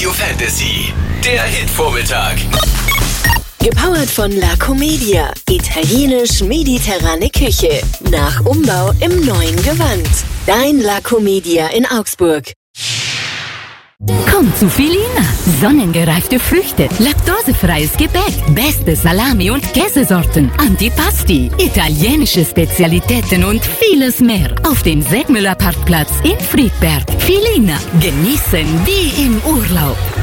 Radio Fantasy, der Hitvormittag. Gepowert von La Comedia. Italienisch-mediterrane Küche. Nach Umbau im neuen Gewand. Dein La Comedia in Augsburg. Komm zu Filina. Sonnengereifte Früchte, laktosefreies Gebäck, beste Salami- und Käsesorten, Antipasti, italienische Spezialitäten und vieles mehr. Auf dem Segmüller Parkplatz in Friedberg. Filina. Genießen wie im Urlaub.